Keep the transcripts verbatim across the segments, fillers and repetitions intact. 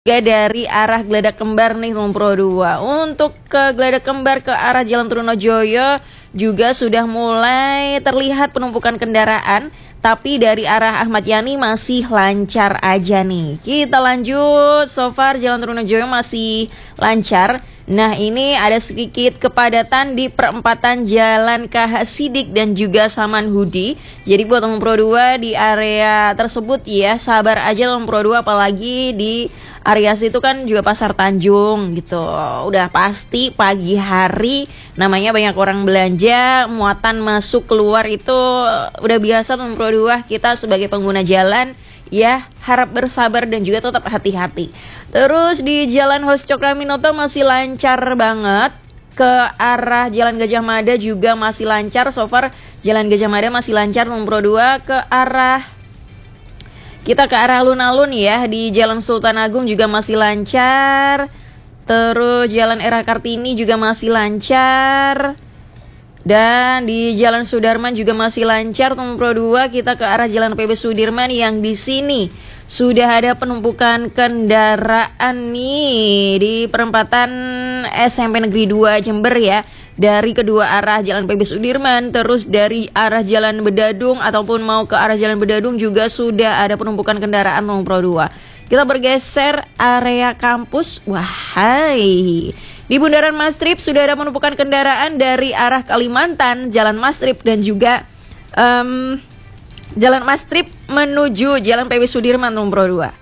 Juga dari arah Geladak Kembar nih Room Pro dua. Untuk ke Geladak Kembar ke arah Jalan Trunojoyo juga sudah mulai terlihat penumpukan kendaraan, tapi dari arah Ahmad Yani masih lancar aja nih. Kita lanjut, so far Jalan Trunojoyo masih lancar. Nah, ini ada sedikit kepadatan di perempatan Jalan K H Sidik dan juga Saman Hudi. Jadi buat Room Pro dua di area tersebut ya, sabar aja Room Pro dua, apalagi di area situ kan juga Pasar Tanjung gitu. Udah pasti pagi hari namanya banyak orang belanja, muatan masuk keluar itu udah biasa Room Pro dua. Kita sebagai pengguna jalan ya harap bersabar dan juga tetap hati-hati. Terus di Jalan Hos Cokraminoto masih lancar banget. Ke arah Jalan Gajah Mada juga masih lancar. So far Jalan Gajah Mada masih lancar Room Pro dua. Ke arah Kita ke arah alun-alun ya, di Jalan Sultan Agung juga masih lancar. Terus Jalan Era Kartini juga masih lancar. Dan di Jalan Sudarman juga masih lancar Room Pro dua. Kita ke arah Jalan P B Sudirman yang di sini sudah ada penumpukan kendaraan nih di perempatan S M P Negeri dua Jember ya. Dari kedua arah Jalan P B Sudirman, terus dari arah Jalan Bedadung ataupun mau ke arah Jalan Bedadung juga sudah ada penumpukan kendaraan Room Pro dua. Kita bergeser area kampus. Wahai, di Bundaran Mastrip sudah ada penumpukan kendaraan dari arah Kalimantan, Jalan Mastrip dan juga um, Jalan Mastrip menuju Jalan P B Sudirman Room Pro dua.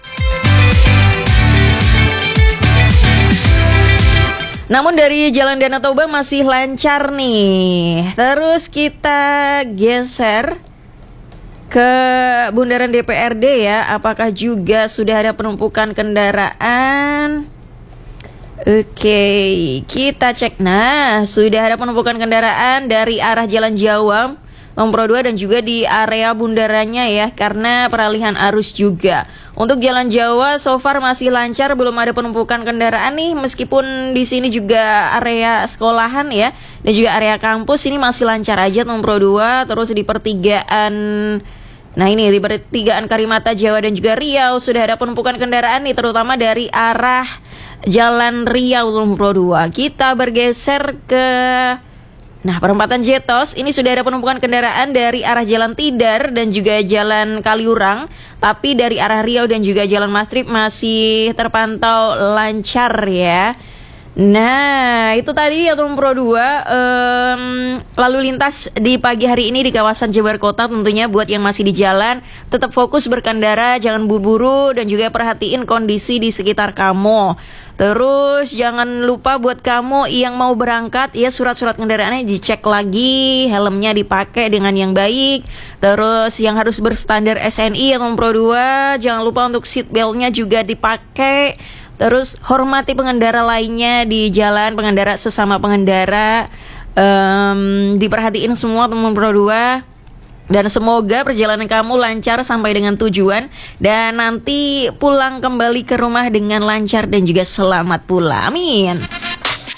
Namun dari Jalan Danau Toba masih lancar nih. Terus kita geser ke Bundaran D P R D ya. Apakah juga sudah ada penumpukan kendaraan? Oke, kita cek. Nah, sudah ada penumpukan kendaraan dari arah Jalan Jawa Room Pro dua dan juga di area bundarannya ya, karena peralihan arus juga. Untuk Jalan Jawa so far masih lancar, belum ada penumpukan kendaraan nih, meskipun di sini juga area sekolahan ya dan juga area kampus ini masih lancar aja Room Pro dua. Terus di pertigaan, nah ini di pertigaan Karimata Jawa dan juga Riau sudah ada penumpukan kendaraan nih, terutama dari arah Jalan Riau Room Pro dua. Kita bergeser ke Nah, perempatan Jetos ini sudah ada penumpukan kendaraan dari arah Jalan Tidar dan juga Jalan Kaliurang, tapi dari arah Riau dan juga Jalan Mastrip masih terpantau lancar ya. Nah, itu tadi ya Room Pro dua um, lalu lintas di pagi hari ini di kawasan Jember Kota. Tentunya buat yang masih di jalan tetap fokus berkendara, jangan buru-buru dan juga perhatiin kondisi di sekitar kamu. Terus jangan lupa buat kamu yang mau berangkat ya, surat-surat kendaraannya dicek lagi, helmnya dipakai dengan yang baik. Terus yang harus berstandar S N I Room Pro dua, jangan lupa untuk seat beltnya juga dipakai. Terus hormati pengendara lainnya di jalan, pengendara sesama pengendara, um, diperhatiin semua Room Pro dua. Dan semoga perjalanan kamu lancar sampai dengan tujuan dan nanti pulang kembali ke rumah dengan lancar dan juga selamat pulang. Amin.